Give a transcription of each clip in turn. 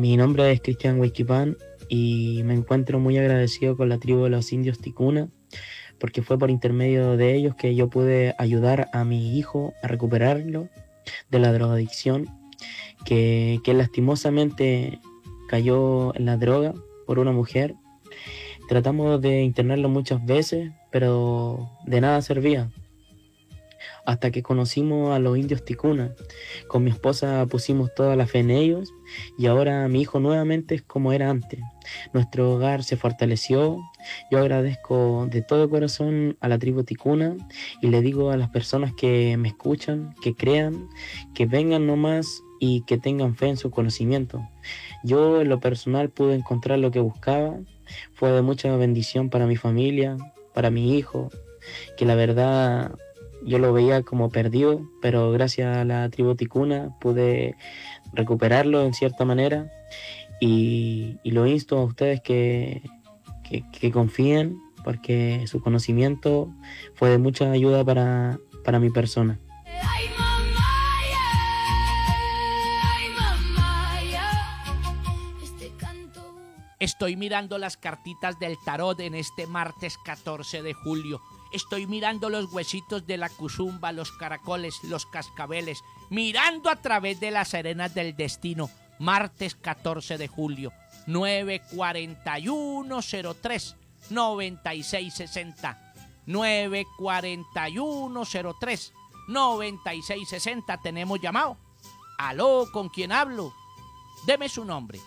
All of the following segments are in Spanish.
Mi nombre es Cristian Huayquipán y me encuentro muy agradecido con la tribu de los indios Ticuna porque fue por intermedio de ellos que yo pude ayudar a mi hijo a recuperarlo de la drogadicción, que lastimosamente cayó en la droga por una mujer. Tratamos de internarlo muchas veces, pero de nada servía. Hasta que conocimos a los indios Ticuna. Con mi esposa pusimos toda la fe en ellos y ahora mi hijo nuevamente es como era antes. Nuestro hogar se fortaleció. Yo agradezco de todo corazón a la tribu Ticuna y le digo a las personas que me escuchan, que crean, que vengan nomás y que tengan fe en su conocimiento. Yo en lo personal pude encontrar lo que buscaba. Fue de mucha bendición para mi familia, para mi hijo, que la verdad yo lo veía como perdido, pero gracias a la tribu Ticuna pude recuperarlo en cierta manera y lo insto a ustedes que confíen porque su conocimiento fue de mucha ayuda para mi persona. Estoy mirando las cartitas del tarot en este martes 14 de julio. Estoy mirando los huesitos de la cuzumba, los caracoles, los cascabeles, mirando a través de las arenas del destino. Martes 14 de julio, 94103 9660. 94103 9660. Tenemos llamado. Aló, ¿con quién hablo? Deme su nombre.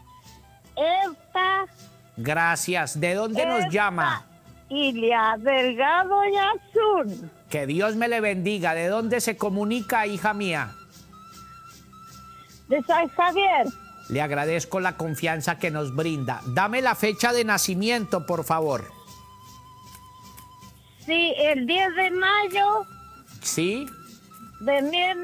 Esta. Gracias. ¿De dónde nos llama? Ilia Delgado y Azul. Que Dios me le bendiga. ¿De dónde se comunica, hija mía? De San Javier. Le agradezco la confianza que nos brinda. Dame la fecha de nacimiento, por favor. Sí, el 10 de mayo. ¿Sí? De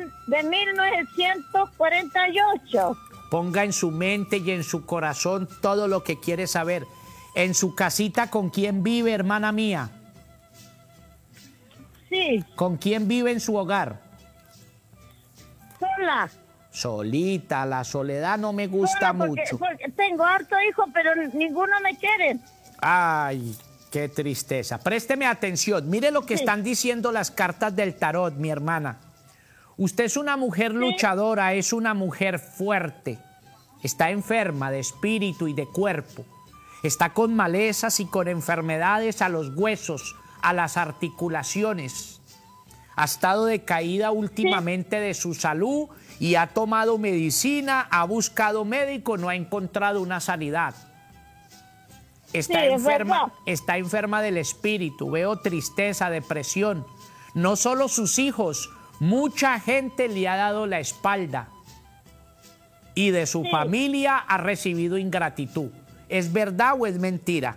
1948. Ponga en su mente y en su corazón todo lo que quiere saber. En su casita, ¿con quién vive, hermana mía? Sí. ¿Con quién vive en su hogar? Sola. Solita, la soledad no me gusta mucho. Porque tengo harto hijo, pero ninguno me quiere. Ay, qué tristeza. Présteme atención. Mire lo que están diciendo las cartas del tarot, mi hermana. Usted es una mujer luchadora, es una mujer fuerte. Está enferma de espíritu y de cuerpo. Está con malezas y con enfermedades a los huesos, a las articulaciones. Ha estado decaída últimamente de su salud y ha tomado medicina, ha buscado médico, no ha encontrado una sanidad. Está enferma del espíritu, veo tristeza, depresión. No solo sus hijos, mucha gente le ha dado la espalda y de su familia ha recibido ingratitud. ¿Es verdad o es mentira?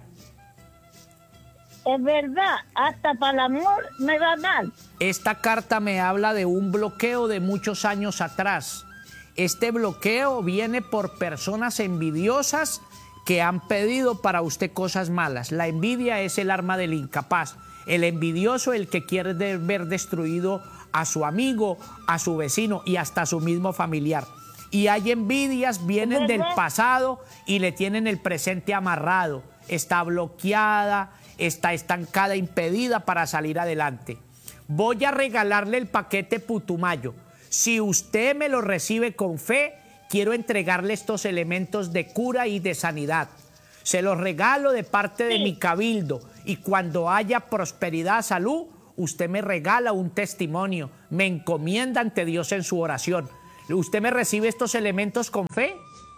Es verdad, hasta para el amor me va mal. Esta carta me habla de un bloqueo de muchos años atrás. Este bloqueo viene por personas envidiosas que han pedido para usted cosas malas. La envidia es el arma del incapaz. El envidioso, el que quiere ver destruido a su amigo, a su vecino y hasta a su mismo familiar. Y hay envidias, vienen del pasado y le tienen el presente amarrado. Está bloqueada, está estancada, impedida para salir adelante. Voy a regalarle el paquete Putumayo. Si usted me lo recibe con fe, quiero entregarle estos elementos de cura y de sanidad. Se los regalo de parte de mi cabildo y cuando haya prosperidad, salud, usted me regala un testimonio, me encomienda ante Dios en su oración. ¿Usted me recibe estos elementos con fe?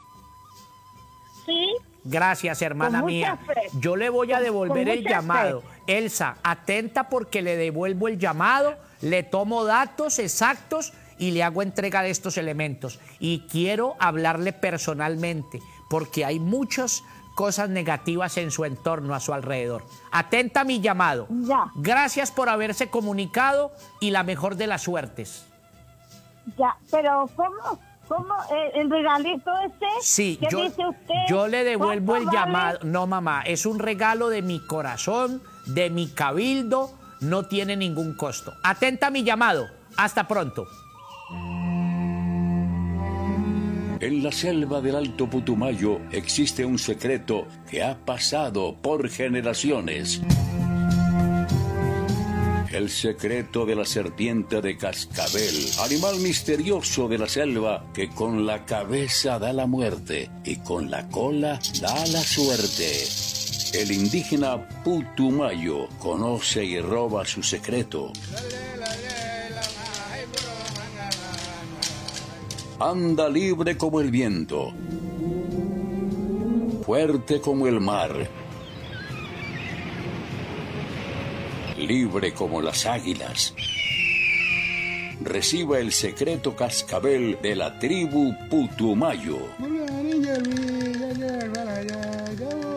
Sí. Gracias, hermana mía. Yo le voy a devolver el llamado. Elsa, atenta porque le devuelvo el llamado, le tomo datos exactos y le hago entrega de estos elementos. Y quiero hablarle personalmente porque hay muchas cosas negativas en su entorno, a su alrededor. Atenta a mi llamado. Ya. Gracias por haberse comunicado y la mejor de las suertes. Ya, pero ¿cómo el regalito ese? Sí, ¿Qué dice usted? yo le devuelvo el ¿Cuánto llamado. vale? No, mamá, es un regalo de mi corazón, de mi cabildo, no tiene ningún costo. Atenta a mi llamado. Hasta pronto. En la selva del Alto Putumayo existe un secreto que ha pasado por generaciones. El secreto de la serpiente de cascabel, animal misterioso de la selva que con la cabeza da la muerte y con la cola da la suerte. El indígena Putumayo conoce y roba su secreto. Anda libre como el viento, fuerte como el mar, libre como las águilas. Reciba el secreto cascabel de la tribu Putumayo.